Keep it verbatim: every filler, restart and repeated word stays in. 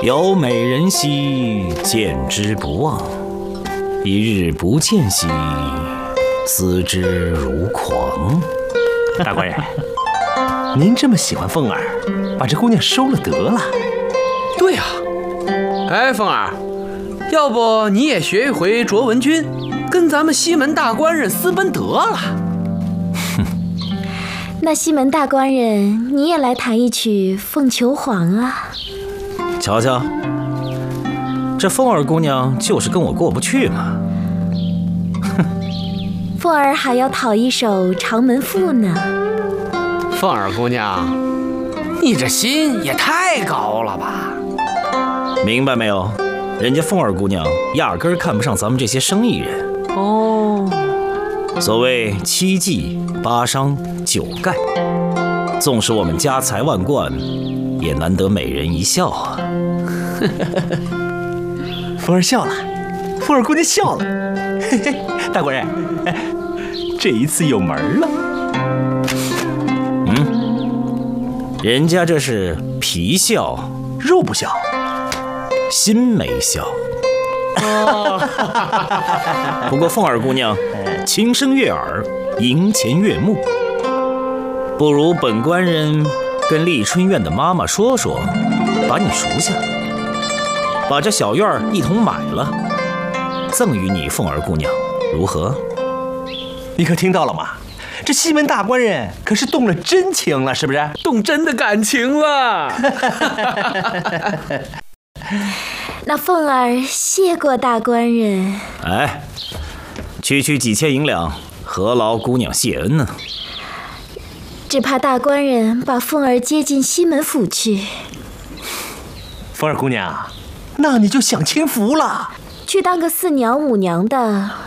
有美人兮，见之不忘；一日不见兮，思之如狂。 大官人，您这么喜欢凤儿，把这姑娘收了得了。 对呀、啊，哎，凤儿，要不你也学一回卓文君，跟咱们西门大官人私奔得了。 哼，那西门大官人，你也来弹一曲《凤求凰》啊？ 瞧瞧，这凤儿姑娘就是跟我过不去嘛。 哼，凤儿还要讨一首《长门赋》呢。 凤儿姑娘，你这心也太高了吧？ 明白没有？人家凤儿姑娘压根儿看不上咱们这些生意人。 哦， 所谓七计八伤九丐，纵使我们家财万贯，也难得美人一笑啊。 凤儿笑了，凤儿姑娘笑了。嘿嘿，大官人，哎，这一次有门了。 嗯，人家这是皮笑肉不笑， 心没笑。不过凤儿姑娘轻声悦耳，银钱悦目，不如本官人跟丽春院的妈妈说说，把你赎下，把这小院一同买了，赠与你凤儿姑娘，如何？ 你可听到了吗？这西门大官人可是动了真情了，是不是？ 动真的感情了。 那凤儿谢过大官人。 哎，区区几千银两，何劳姑娘谢恩呢？ 只怕大官人把凤儿接进西门府去。 凤儿姑娘，那你就享清福了， 去当个四娘五娘的，